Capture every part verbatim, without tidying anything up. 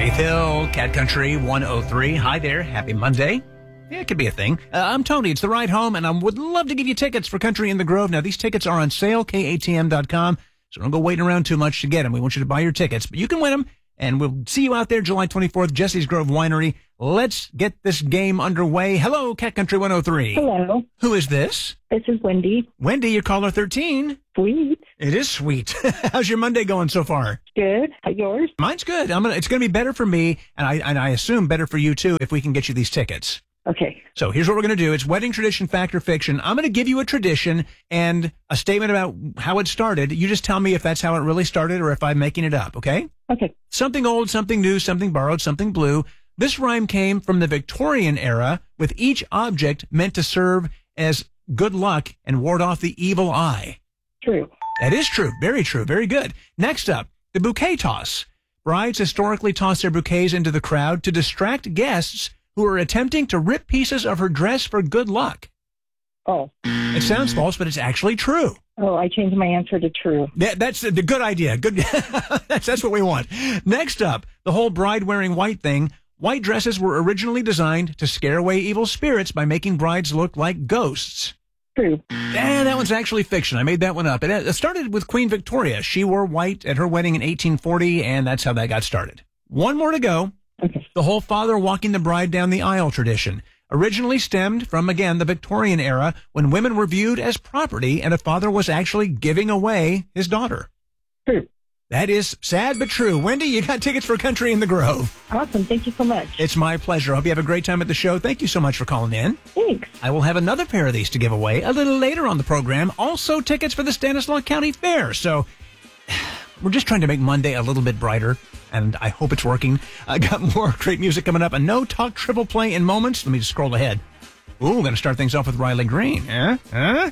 Faith Hill, Cat Country one oh three. Hi there. Happy Monday. Yeah, it could be a thing. Uh, I'm Tony. It's the ride home, and I would love to give you tickets for Country in the Grove. Now, these tickets are on sale, K A T M dot com, so don't go waiting around too much to get them. We want you to buy your tickets, but you can win them, and we'll see you out there July twenty-fourth, Jesse's Grove Winery. Let's get this game underway. Hello, Cat Country one oh three. Hello. Who is this? This is Wendy. Wendy, you're caller thirteen. Sweet. It is sweet. How's your Monday going so far? Good. How yours? Mine's good. I'm gonna. It's gonna be better for me, and I and I assume better for you too if we can get you these tickets. Okay. So here's what we're going to do. It's wedding tradition, fact or fiction. I'm going to give you a tradition and a statement about how it started. You just tell me if that's how it really started or if I'm making it up, okay? Okay. Something old, something new, something borrowed, something blue. This rhyme came from the Victorian era, with each object meant to serve as good luck and ward off the evil eye. True. That is true. Very true. Very good. Next up, the bouquet toss. Brides historically toss their bouquets into the crowd to distract guests who are attempting to rip pieces of her dress for good luck. Oh. It sounds false, but it's actually true. Oh, I changed my answer to true. That, that's the good idea. Good. that's, that's what we want. Next up, the whole bride wearing white thing. White dresses were originally designed to scare away evil spirits by making brides look like ghosts. True. And that one's actually fiction. I made that one up. It started with Queen Victoria. She wore white at her wedding in eighteen forty, and that's how that got started. One more to go. Okay. The whole father walking the bride down the aisle tradition originally stemmed from, again, the Victorian era when women were viewed as property and a father was actually giving away his daughter. True. That is sad but true. Wendy, you got tickets for Country in the Grove. Awesome. Thank you so much. It's my pleasure. Hope you have a great time at the show. Thank you so much for calling in. Thanks. I will have another pair of these to give away a little later on the program. Also, tickets for the Stanislaus County Fair. So we're just trying to make Monday a little bit brighter, and I hope it's working. I got more great music coming up. A No Talk Triple Play in moments. Let me just scroll ahead. Ooh, we're going to start things off with Riley Green. Huh? Huh?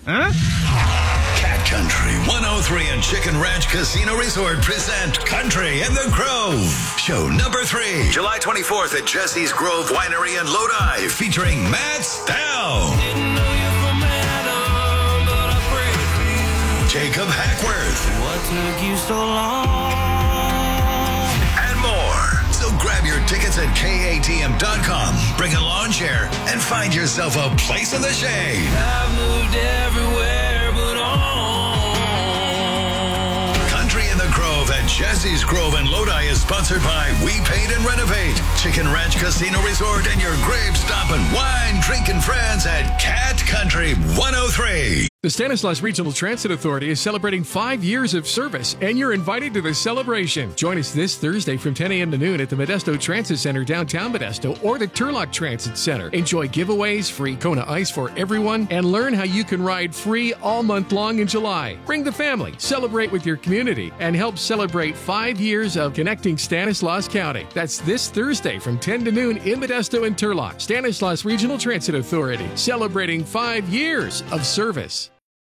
Huh? Cat Country one oh three and Chicken Ranch Casino Resort present Country in the Grove. Show number three, July twenty-fourth at Jesse's Grove Winery in Lodi, featuring Matt Stell, Jacob Hackworth, What took you so long? and more. So grab your tickets at K A T M dot com, bring a lawn chair, and find yourself a place in the shade. I've moved everywhere but home. Country in the Grove at Jesse's Grove in Lodi is sponsored by We Paint and Renovate, Chicken Ranch Casino Resort, and your grave stopping, wine drinking friends at Cat Country one oh three. The Stanislaus Regional Transit Authority is celebrating five years of service, and you're invited to the celebration. Join us this Thursday from ten a.m. to noon at the Modesto Transit Center, downtown Modesto, or the Turlock Transit Center. Enjoy giveaways, free Kona Ice for everyone, and learn how you can ride free all month long in July. Bring the family, celebrate with your community, and help celebrate five years of connecting Stanislaus County. That's this Thursday from ten to noon in Modesto and Turlock. Stanislaus Regional Transit Authority, celebrating five years of service.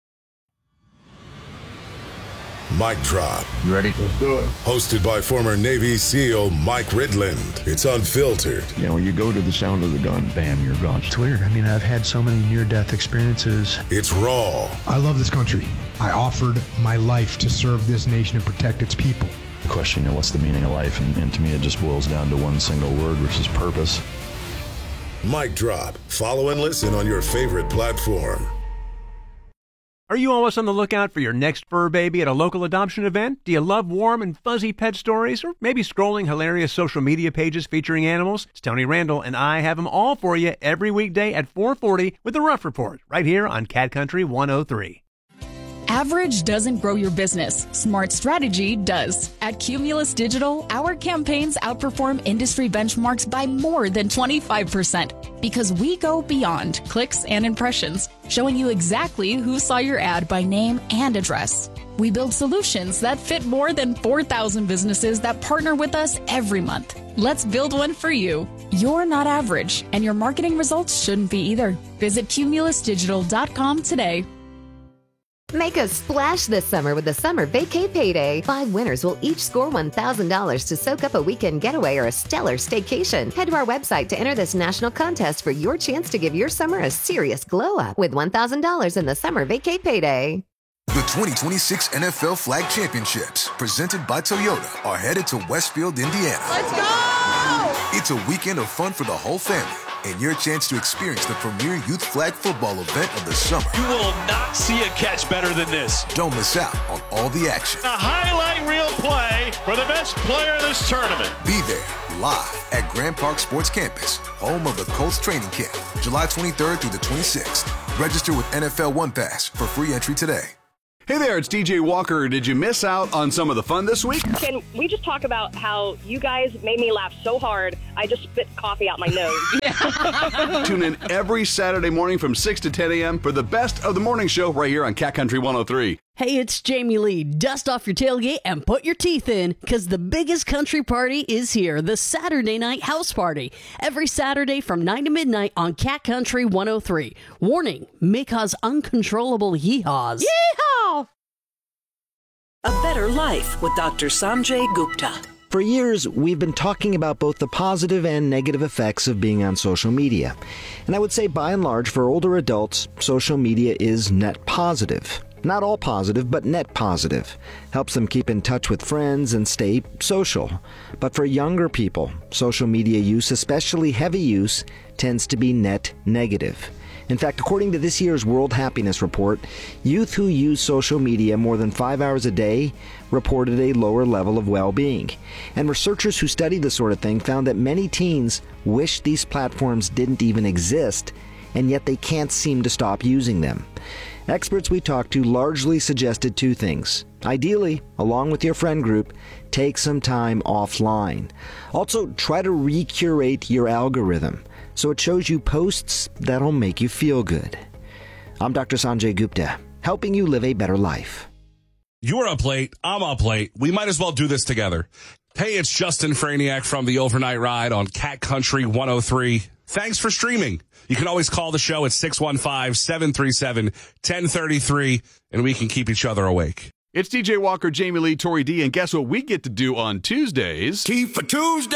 Mic Drop. You ready? Let's do it. Hosted by former Navy SEAL Mike Ridland. It's unfiltered. You know, you go to the sound of the gun, bam, you're gone. It's weird. I mean, I've had so many near-death experiences. It's raw. I love this country. I offered my life to serve this nation and protect its people. The question, you know, what's the meaning of life? And, and to me, it just boils down to one single word, which is purpose. Mic Drop. Follow and listen on your favorite platform. Are you always on the lookout for your next fur baby at a local adoption event? Do you love warm and fuzzy pet stories? Or maybe scrolling hilarious social media pages featuring animals? It's Tony Randall, and I have them all for you every weekday at four forty with The Rough Report, right here on Cat Country one oh three. Average doesn't grow your business. Smart strategy does. At Cumulus Digital, our campaigns outperform industry benchmarks by more than twenty-five percent because we go beyond clicks and impressions, showing you exactly who saw your ad by name and address. We build solutions that fit more than four thousand businesses that partner with us every month. Let's build one for you. You're not average, and your marketing results shouldn't be either. Visit cumulus digital dot com today. Make a splash this summer with the Summer Vacay Payday. Five winners will each score one thousand dollars to soak up a weekend getaway or a stellar staycation. Head to our website to enter this national contest for your chance to give your summer a serious glow up with one thousand dollars in the Summer Vacay Payday. The twenty twenty-six N F L Flag Championships, presented by Toyota, are headed to Westfield, Indiana. Let's go! It's a weekend of fun for the whole family and your chance to experience the premier youth flag football event of the summer. You will not see a catch better than this. Don't miss out on all the action. A highlight reel play for the best player of this tournament. Be there live at Grand Park Sports Campus, home of the Colts training camp, July twenty-third through the twenty-sixth. Register with N F L One Pass for free entry today. Hey there, it's D J Walker. Did you miss out on some of the fun this week? Can we just talk about how you guys made me laugh so hard, I just spit coffee out my nose. Tune in every Saturday morning from six to ten a.m. for the best of the morning show right here on Cat Country one oh three. Hey, it's Jamie Lee. Dust off your tailgate and put your teeth in, because the biggest country party is here, the Saturday Night House Party. Every Saturday from nine to midnight on Cat Country one oh three. Warning, may cause uncontrollable yeehaws. Yeehaw! A Better Life with Doctor Sanjay Gupta. For years, we've been talking about both the positive and negative effects of being on social media. And I would say, by and large, for older adults, social media is net positive. Not all positive, but net positive. Helps them keep in touch with friends and stay social. But for younger people, social media use, especially heavy use, tends to be net negative. In fact, according to this year's World Happiness Report, youth who use social media more than five hours a day reported a lower level of well-being. And researchers who studied this sort of thing found that many teens wish these platforms didn't even exist, and yet they can't seem to stop using them. Experts we talked to largely suggested two things. Ideally, along with your friend group, take some time offline. Also, try to recurate your algorithm so it shows you posts that'll make you feel good. I'm Doctor Sanjay Gupta, helping you live a better life. You're up late, I'm up late. We might as well do this together. Hey, it's Justin Franiak from the Overnight Ride on Cat Country one oh three. Thanks for streaming. You can always call the show at six one five, seven three seven, one oh three three, and we can keep each other awake. It's D J Walker, Jamie Lee, Tori D, and guess what we get to do on Tuesdays? Tea for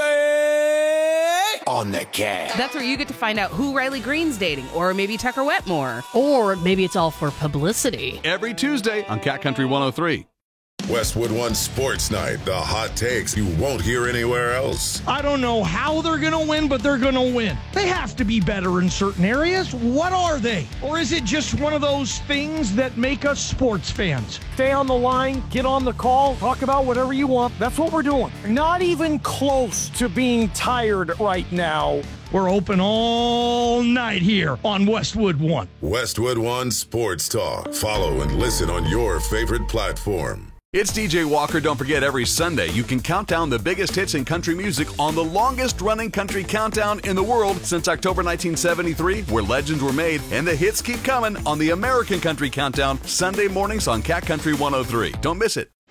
Tuesday on the Cat. That's where you get to find out who Riley Green's dating, or maybe Tucker Wetmore. Or maybe it's all for publicity. Every Tuesday on Cat Country one oh three. Westwood One Sports Night, the hot takes you won't hear anywhere else. I don't know how they're going to win, but they're going to win. They have to be better in certain areas. What are they? Or is it just one of those things that make us sports fans? Stay on the line, get on the call, talk about whatever you want. That's what we're doing. Not even close to being tired right now. We're open all night here on Westwood One. Westwood One Sports Talk. Follow and listen on your favorite platform. It's D J Walker. Don't forget, every Sunday you can count down the biggest hits in country music on the longest running country countdown in the world since October nineteen seventy-three, where legends were made and the hits keep coming on the American Country Countdown, Sunday mornings on Cat Country one oh three. Don't miss it.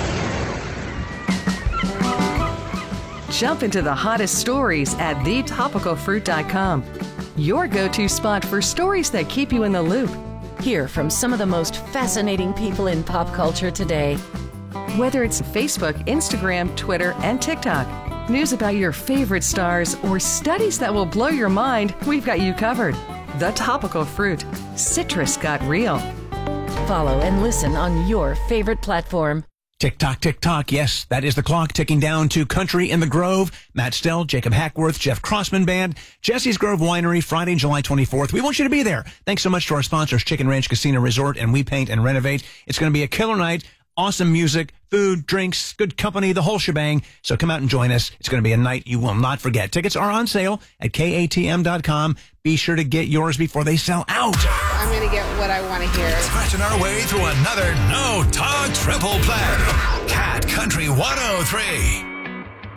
Jump into the hottest stories at the topical fruit dot com. Your go-to spot for stories that keep you in the loop. Hear from some of the most fascinating people in pop culture today. Whether it's Facebook, Instagram, Twitter, and TikTok, news about your favorite stars, or studies that will blow your mind, we've got you covered. The Topical Fruit. Citrus got real. Follow and listen on your favorite platform. Tick tock, tick tock. Yes, that is the clock ticking down to Country in the Grove. Matt Stell, Jacob Hackworth, Jeff Crossman Band, Jesse's Grove Winery, Friday, July twenty-fourth. We want you to be there. Thanks so much to our sponsors, Chicken Ranch Casino Resort and We Paint and Renovate. It's going to be a killer night. Awesome music, food, drinks, good company, the whole shebang. So come out and join us. It's going to be a night you will not forget. Tickets are on sale at K A T M dot com. Be sure to get yours before they sell out. I'm going to get what I want to hear. Scratching our way through another No Talk Triple Play. Cat Country one oh three.